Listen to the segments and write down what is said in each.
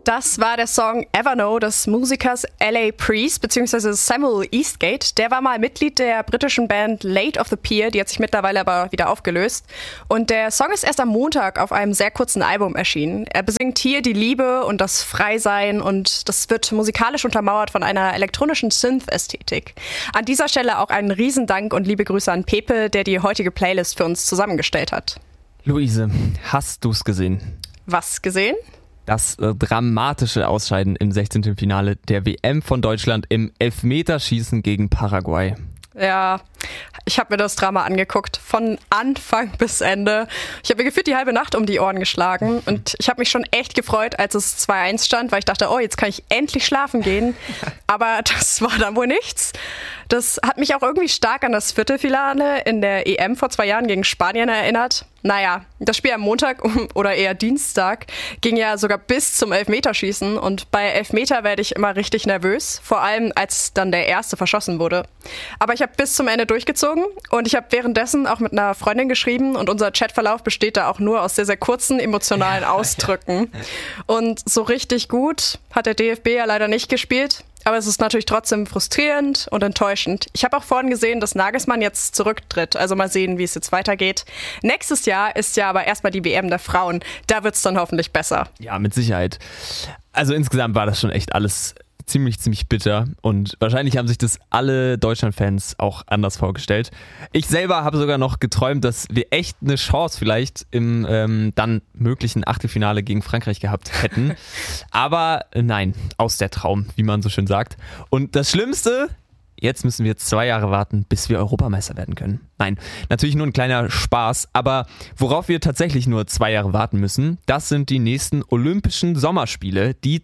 Das war der Song Everknow des Musikers L.A. Priest bzw. Samuel Eastgate. Der war mal Mitglied der britischen Band Late of the Pier, die hat sich mittlerweile aber wieder aufgelöst. Und der Song ist erst am Montag auf einem sehr kurzen Album erschienen. Er besingt hier die Liebe und das Freisein und das wird musikalisch untermauert von einer elektronischen Synth-Ästhetik. An dieser Stelle auch einen Riesendank und liebe Grüße an Pepe, der die heutige Playlist für uns zusammengestellt hat. Luise, hast du's gesehen? Was gesehen? Das dramatische Ausscheiden im 16. Finale der WM von Deutschland im Elfmeterschießen gegen Paraguay. Ja, ich habe mir das Drama angeguckt, von Anfang bis Ende. Ich habe mir gefühlt die halbe Nacht um die Ohren geschlagen und ich habe mich schon echt gefreut, als es 2-1 stand, weil ich dachte, oh, jetzt kann ich endlich schlafen gehen. Aber das war dann wohl nichts. Das hat mich auch irgendwie stark an das Viertelfinale in der EM vor 2 Jahren gegen Spanien erinnert. Naja, das Spiel am Montag oder eher Dienstag ging ja sogar bis zum Elfmeterschießen und bei Elfmeter werde ich immer richtig nervös, vor allem als dann der erste verschossen wurde. Aber ich habe bis zum Ende durchgezogen und ich habe währenddessen auch mit einer Freundin geschrieben und unser Chatverlauf besteht da auch nur aus sehr, sehr kurzen emotionalen Ausdrücken. Und so richtig gut hat der DFB ja leider nicht gespielt. Aber es ist natürlich trotzdem frustrierend und enttäuschend. Ich habe auch vorhin gesehen, dass Nagelsmann jetzt zurücktritt. Also mal sehen, wie es jetzt weitergeht. Nächstes Jahr ist ja aber erstmal die WM der Frauen. Da wird es dann hoffentlich besser. Ja, mit Sicherheit. Also insgesamt war das schon echt alles ziemlich bitter und wahrscheinlich haben sich das alle Deutschland-Fans auch anders vorgestellt. Ich selber habe sogar noch geträumt, dass wir echt eine Chance vielleicht im dann möglichen Achtelfinale gegen Frankreich gehabt hätten. Aber nein, aus der Traum, wie man so schön sagt. Und das Schlimmste, jetzt müssen wir 2 Jahre warten, bis wir Europameister werden können. Nein, natürlich nur ein kleiner Spaß, aber worauf wir tatsächlich nur 2 Jahre warten müssen, das sind die nächsten Olympischen Sommerspiele, die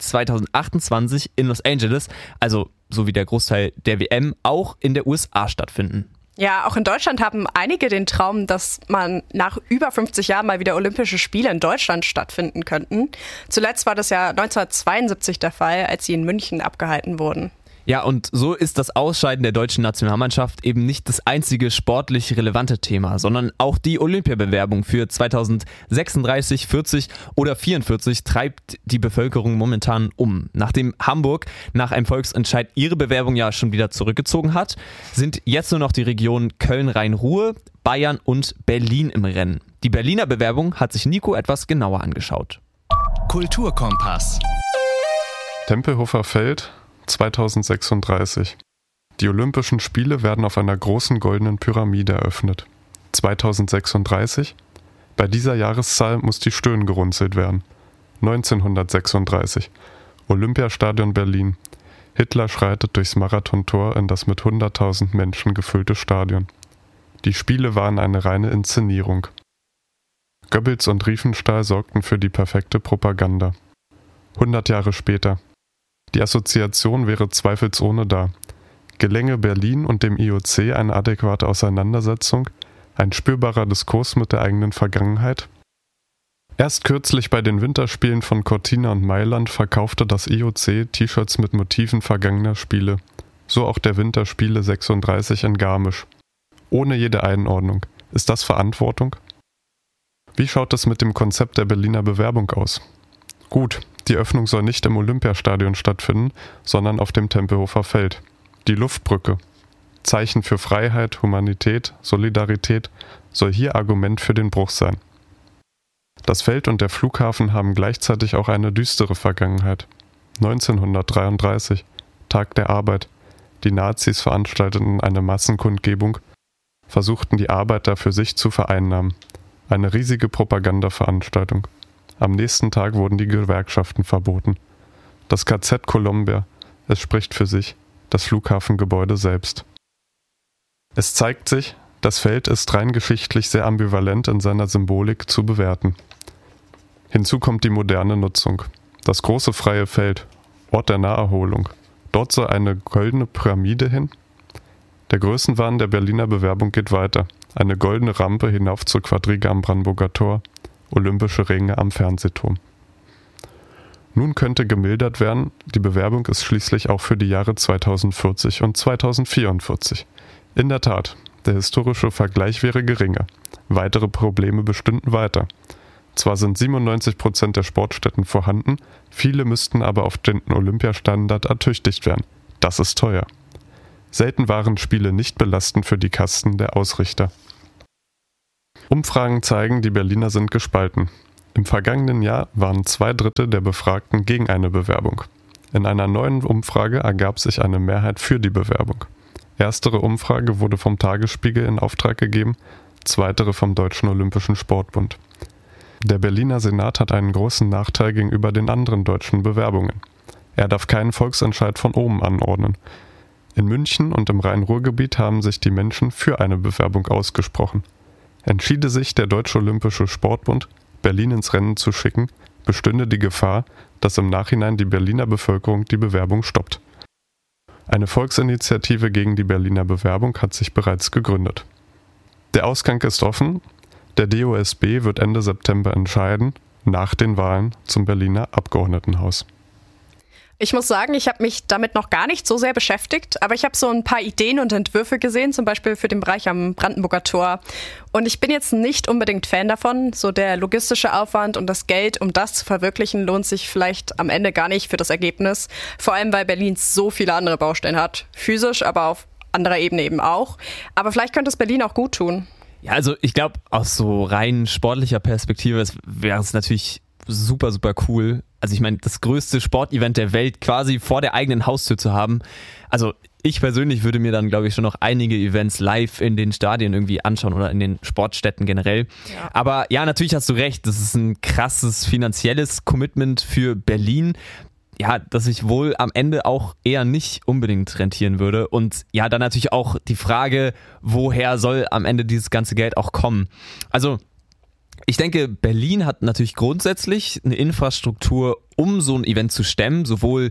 2028 in Los Angeles, also so wie der Großteil der WM, auch in der USA stattfinden. Ja, auch in Deutschland haben einige den Traum, dass man nach über 50 Jahren mal wieder Olympische Spiele in Deutschland stattfinden könnten. Zuletzt war das ja 1972 der Fall, als sie in München abgehalten wurden. Ja, und so ist das Ausscheiden der deutschen Nationalmannschaft eben nicht das einzige sportlich relevante Thema, sondern auch die Olympiabewerbung für 2036, 40 oder 44 treibt die Bevölkerung momentan um. Nachdem Hamburg nach einem Volksentscheid ihre Bewerbung ja schon wieder zurückgezogen hat, sind jetzt nur noch die Regionen Köln-Rhein-Ruhr, Bayern und Berlin im Rennen. Die Berliner Bewerbung hat sich Nico etwas genauer angeschaut. Kulturkompass. Tempelhofer Feld 2036. Die Olympischen Spiele werden auf einer großen goldenen Pyramide eröffnet. 2036? Bei dieser Jahreszahl muss die Stirn gerunzelt werden. 1936. Olympiastadion Berlin. Hitler schreitet durchs Marathontor in das mit 100.000 Menschen gefüllte Stadion. Die Spiele waren eine reine Inszenierung. Goebbels und Riefenstahl sorgten für die perfekte Propaganda. 100 Jahre später. Die Assoziation wäre zweifelsohne da. Gelänge Berlin und dem IOC eine adäquate Auseinandersetzung, ein spürbarer Diskurs mit der eigenen Vergangenheit? Erst kürzlich bei den Winterspielen von Cortina und Mailand verkaufte das IOC T-Shirts mit Motiven vergangener Spiele, so auch der Winterspiele 36 in Garmisch. Ohne jede Einordnung. Ist das Verantwortung? Wie schaut es mit dem Konzept der Berliner Bewerbung aus? Gut, die Öffnung soll nicht im Olympiastadion stattfinden, sondern auf dem Tempelhofer Feld. Die Luftbrücke, Zeichen für Freiheit, Humanität, Solidarität, soll hier Argument für den Bruch sein. Das Feld und der Flughafen haben gleichzeitig auch eine düstere Vergangenheit. 1933, Tag der Arbeit. Die Nazis veranstalteten eine Massenkundgebung, versuchten die Arbeiter für sich zu vereinnahmen. Eine riesige Propagandaveranstaltung. Am nächsten Tag wurden die Gewerkschaften verboten. Das KZ Columbia, es spricht für sich, das Flughafengebäude selbst. Es zeigt sich, das Feld ist rein geschichtlich sehr ambivalent in seiner Symbolik zu bewerten. Hinzu kommt die moderne Nutzung. Das große freie Feld, Ort der Naherholung. Dort soll eine goldene Pyramide hin. Der Größenwahn der Berliner Bewerbung geht weiter. Eine goldene Rampe hinauf zur Quadriga am Brandenburger Tor. Olympische Ringe am Fernsehturm. Nun könnte gemildert werden, die Bewerbung ist schließlich auch für die Jahre 2040 und 2044. In der Tat, der historische Vergleich wäre geringer. Weitere Probleme bestünden weiter. Zwar sind 97% der Sportstätten vorhanden, viele müssten aber auf den Olympiastandard ertüchtigt werden. Das ist teuer. Selten waren Spiele nicht belastend für die Kasten der Ausrichter. Umfragen zeigen, die Berliner sind gespalten. Im vergangenen Jahr waren 2/3 der Befragten gegen eine Bewerbung. In einer neuen Umfrage ergab sich eine Mehrheit für die Bewerbung. Erstere Umfrage wurde vom Tagesspiegel in Auftrag gegeben, zweitere vom Deutschen Olympischen Sportbund. Der Berliner Senat hat einen großen Nachteil gegenüber den anderen deutschen Bewerbungen. Er darf keinen Volksentscheid von oben anordnen. In München und im Rhein-Ruhr-Gebiet haben sich die Menschen für eine Bewerbung ausgesprochen. Entschiede sich der Deutsche Olympische Sportbund, Berlin ins Rennen zu schicken, bestünde die Gefahr, dass im Nachhinein die Berliner Bevölkerung die Bewerbung stoppt. Eine Volksinitiative gegen die Berliner Bewerbung hat sich bereits gegründet. Der Ausgang ist offen. Der DOSB wird Ende September entscheiden, nach den Wahlen zum Berliner Abgeordnetenhaus. Ich muss sagen, ich habe mich damit noch gar nicht so sehr beschäftigt, aber ich habe so ein paar Ideen und Entwürfe gesehen, zum Beispiel für den Bereich am Brandenburger Tor. Und ich bin jetzt nicht unbedingt Fan davon. So der logistische Aufwand und das Geld, um das zu verwirklichen, lohnt sich vielleicht am Ende gar nicht für das Ergebnis. Vor allem, weil Berlin so viele andere Baustellen hat. Physisch, aber auf anderer Ebene eben auch. Aber vielleicht könnte es Berlin auch gut tun. Ja, also ich glaube, aus so rein sportlicher Perspektive wäre es natürlich super, super cool. Also ich meine, das größte Sportevent der Welt quasi vor der eigenen Haustür zu haben. Also ich persönlich würde mir dann, glaube ich, schon noch einige Events live in den Stadien irgendwie anschauen oder in den Sportstätten generell. Ja. Aber ja, natürlich hast du recht, das ist ein krasses finanzielles Commitment für Berlin. Ja, das sich wohl am Ende auch eher nicht unbedingt rentieren würde. Und ja, dann natürlich auch die Frage, woher soll am Ende dieses ganze Geld auch kommen? Also ich denke, Berlin hat natürlich grundsätzlich eine Infrastruktur, um so ein Event zu stemmen, sowohl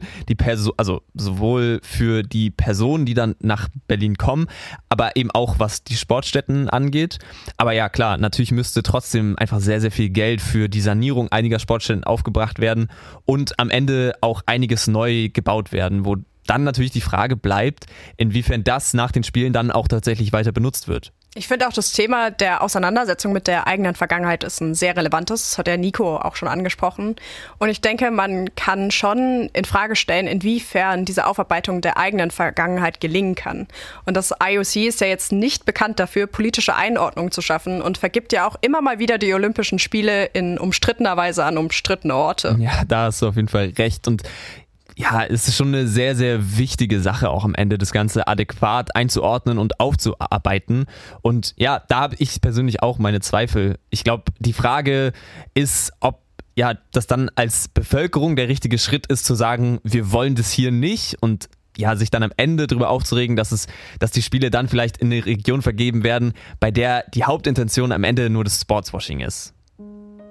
für die Personen, die dann nach Berlin kommen, aber eben auch was die Sportstätten angeht. Aber ja, klar, natürlich müsste trotzdem einfach sehr, sehr viel Geld für die Sanierung einiger Sportstätten aufgebracht werden und am Ende auch einiges neu gebaut werden, wo dann natürlich die Frage bleibt, inwiefern das nach den Spielen dann auch tatsächlich weiter benutzt wird. Ich finde auch das Thema der Auseinandersetzung mit der eigenen Vergangenheit ist ein sehr relevantes. Das hat der Nico auch schon angesprochen. Und ich denke, man kann schon in Frage stellen, inwiefern diese Aufarbeitung der eigenen Vergangenheit gelingen kann. Und das IOC ist ja jetzt nicht bekannt dafür, politische Einordnung zu schaffen und vergibt ja auch immer mal wieder die Olympischen Spiele in umstrittener Weise an umstrittene Orte. Ja, da hast du auf jeden Fall recht. Und ja, es ist schon eine sehr, sehr wichtige Sache auch am Ende, das Ganze adäquat einzuordnen und aufzuarbeiten. Und ja, da habe ich persönlich auch meine Zweifel. Ich glaube, die Frage ist, ob ja das dann als Bevölkerung der richtige Schritt ist, zu sagen, wir wollen das hier nicht und ja, sich dann am Ende darüber aufzuregen, dass die Spiele dann vielleicht in eine Region vergeben werden, bei der die Hauptintention am Ende nur das Sportswashing ist.